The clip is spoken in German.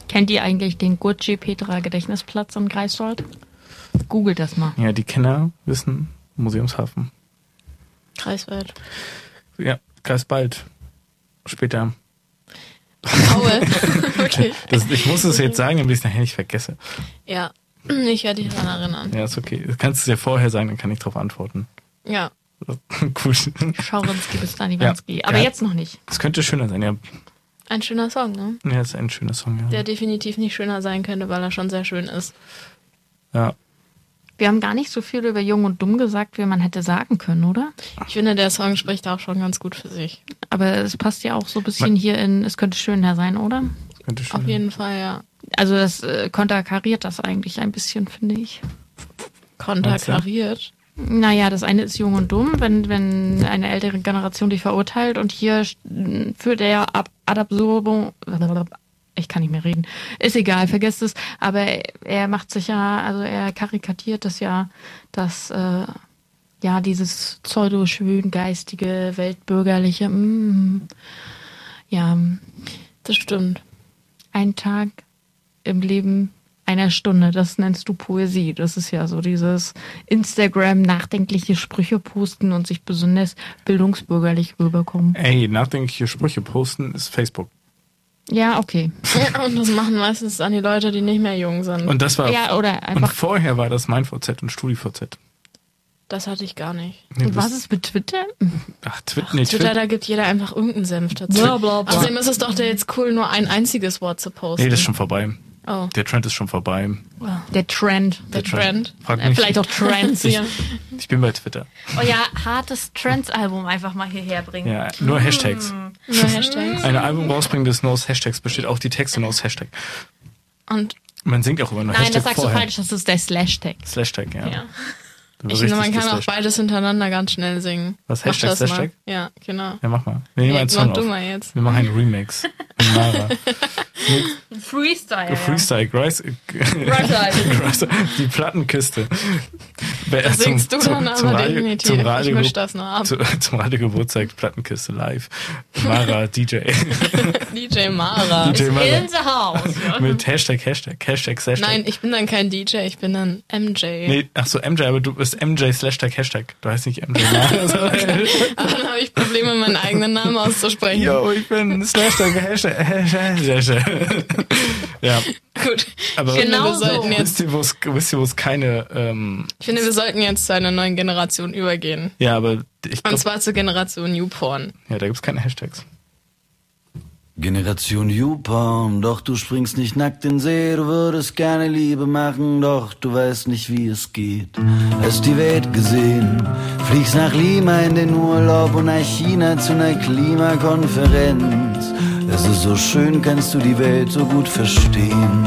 Kennt ihr eigentlich den Gurci-Petra-Gedächtnisplatz in Greifswald? Googelt das mal. Ja, die Kenner wissen Museumshafen. Greifswald. Ja, Greifswald. Später. Aue. Okay. Ich muss es jetzt sagen, damit ich es nachher nicht vergesse. Ja, ich werde dich daran erinnern. Ja, ist okay. Das kannst du dir vorher sagen, dann kann ich darauf antworten. Ja. Cool. Schaurinski bis Staniwanski. Aber Ja. jetzt noch nicht. Es könnte schöner sein, ja. Ein schöner Song, ne? Ja, ist ein schöner Song, ja. Der definitiv nicht schöner sein könnte, weil er schon sehr schön ist. Ja. Wir haben gar nicht so viel über Jung und Dumm gesagt, wie man hätte sagen können, oder? Ich finde, der Song spricht auch schon ganz gut für sich. Aber es passt ja auch so ein bisschen hier in, es könnte schöner sein, oder? Könnte schöner. Auf jeden Fall, ja. Also das konterkariert das eigentlich ein bisschen, finde ich. Konterkariert. Naja, das eine ist Jung und Dumm, wenn eine ältere Generation dich verurteilt und hier führt er ad absurdum, ich kann nicht mehr reden, ist egal, vergesst es, aber er macht sich ja, also er karikatiert das ja, dass ja dieses pseudo-schwöngeistige, weltbürgerliche, ja, Das stimmt. ein Tag im Leben einer Stunde, das nennst du Poesie. Das ist ja so dieses Instagram nachdenkliche Sprüche posten und sich besonders bildungsbürgerlich rüberkommen. Ey, nachdenkliche Sprüche posten ist Facebook. Ja, okay. Ja, und das machen meistens dann die Leute, die nicht mehr jung sind. Und das war Ja, oder und einfach. vorher war das MeinVZ und StudiVZ. Das hatte ich gar nicht. Nee, Und was ist mit Twitter? Ach, Twitter nicht. Twitter, da gibt jeder einfach irgendeinen Senf dazu. Bla, bla, bla. Außerdem ist es doch jetzt cool, nur ein einziges Wort zu posten. Nee, das ist schon vorbei. Oh. Der Trend ist schon vorbei. Der Trend. Der Trend. Frag mich. Vielleicht auch Trends. Ja. Ich bin bei Twitter. Oh ja, hartes Trends-Album einfach mal hierher bringen. Ja, nur Hashtags. Nur Hashtags. Ein Album rausbringen, das nur aus Hashtags besteht, auch die Texte nur aus Hashtag. Und Man singt auch immer nur Nein, Hashtag das sagst vorher. du falsch, das ist der Slash-Tag. Slashtag, ja. ja. Du Ich richtig finde, man kann auch geslasht. beides hintereinander ganz schnell singen. Was, Mach Hashtag, das mal. Hashtag? Ja, genau. Ja, mach mal. Wir nehmen Ja, einen Song mach du auf. mal jetzt. Wir machen einen Remix. Mit Mara. Freestyle. Freestyle, die Plattenkiste. Das singst du dann aber definitiv. Zum Ich misch das noch ab. Zum Radiogeburtstag Plattenkiste live. Mara, DJ. DJ Mara. DJ Mara. In the house. Mit Hashtag, Slashtag. Nein, ich bin dann kein DJ, ich bin dann MJ. Nee, ach so, MJ, aber du bist MJ Slashtag Hashtag. Du heißt nicht MJ Mara. Aber dann habe ich Probleme, meinen eigenen Namen auszusprechen. Yo, ich bin Slashtag Hashtag. Ja, Gut. aber Genau wir sollten jetzt, wisst ihr, wo es keine, ich finde, wir sollten jetzt zu einer neuen Generation übergehen. ja, aber ich Und glaube, zwar zur Generation Newporn. ja, da gibt's keine Hashtags. Generation YouPorn, doch du springst nicht nackt in den See, du würdest gerne Liebe machen, doch du weißt nicht, wie es geht. Hast die Welt gesehen, fliegst nach Lima in den Urlaub und nach China zu einer Klimakonferenz. Es ist so schön, kannst du die Welt so gut verstehen.